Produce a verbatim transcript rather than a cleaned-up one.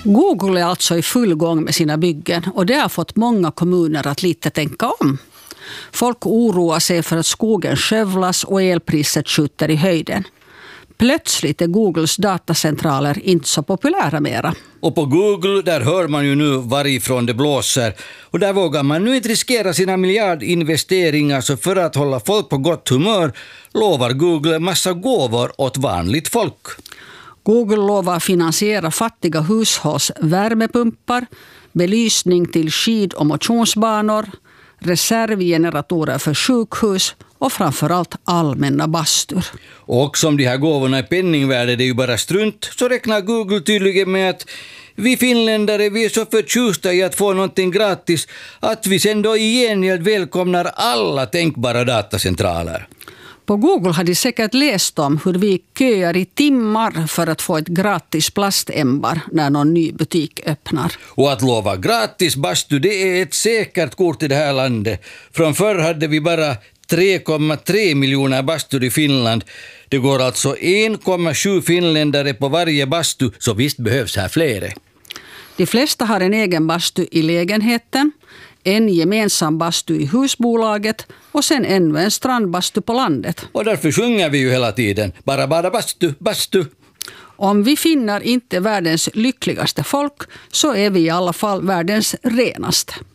Google är alltså i full gång med sina byggen och det har fått många kommuner att lite tänka om. Folk oroar sig för att skogen skövlas och elpriset skjuter i höjden. Plötsligt är Googles datacentraler inte så populära mera. Och på Google där hör man ju nu varifrån det blåser. Och där vågar man nu inte riskera sina miljardinvesteringar, så för att hålla folk på gott humör lovar Google en massa gåvor åt vanligt folk. Google lovar finansiera fattiga hushålls värmepumpar, belysning till skid- och motionsbanor, reservgeneratorer för sjukhus och framförallt allmänna bastur. Och som de här gåvorna är penningvärde, det är ju bara strunt, så räknar Google tydligen med att vi finländare, vi är så förtjusta i att få någonting gratis att vi sen då i gengäld välkomnar alla tänkbara datacentraler. På Google har de säkert läst om hur vi köar i timmar för att få ett gratis plastämbar när någon ny butik öppnar. Och att lova gratis bastu, det är ett säkert kort i det här landet. Från förr hade vi bara tre komma tre miljoner bastur i Finland. Det går alltså en komma sju finländare på varje bastu, så visst behövs här flera. De flesta har en egen bastu i lägenheten, en gemensam bastu i husbolaget och sen ännu en strandbastu på landet. Och därför sjunger vi ju hela tiden, bara bara bastu, bastu. Om vi finner inte världens lyckligaste folk så är vi i alla fall världens renaste.